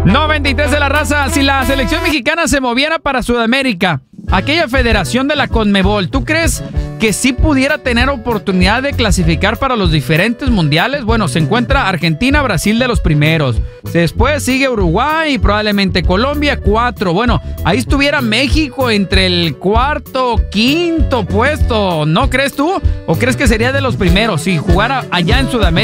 93 de la raza. Si la selección mexicana se moviera para Sudamérica, aquella federación de la CONMEBOL, ¿tú crees que sí pudiera tener oportunidad de clasificar para los diferentes mundiales? Bueno, se encuentra Argentina, Brasil de los primeros. Después sigue Uruguay y probablemente Colombia, 4. Bueno, ahí estuviera México entre el cuarto, quinto puesto. ¿No crees tú? ¿O crees que sería de los primeros si jugara allá en Sudamérica?